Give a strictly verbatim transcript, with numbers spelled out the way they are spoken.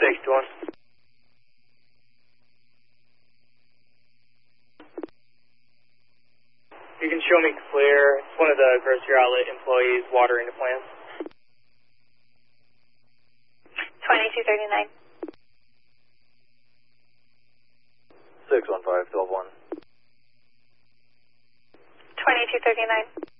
six to one. You can show me clear. It's one of the grocery outlet employees watering the plants. twenty-two thirty-nine. six one five, twelve one. twenty-two thirty-nine.